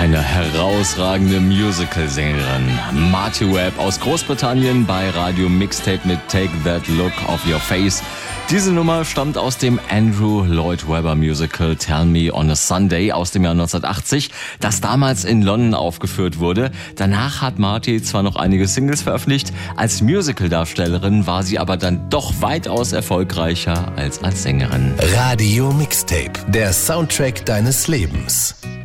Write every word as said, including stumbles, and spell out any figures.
Eine herausragende Musical-Sängerin. Marti Webb aus Großbritannien bei Radio Mixtape mit Take That Look Off Your Face. Diese Nummer stammt aus dem Andrew Lloyd Webber Musical Tell Me on a Sunday aus dem Jahr neunzehnhundertachtzig, das damals in London aufgeführt wurde. Danach hat Marti zwar noch einige Singles veröffentlicht, als Musical-Darstellerin war sie aber dann doch weitaus erfolgreicher als als Sängerin. Radio Mixtape, der Soundtrack deines Lebens.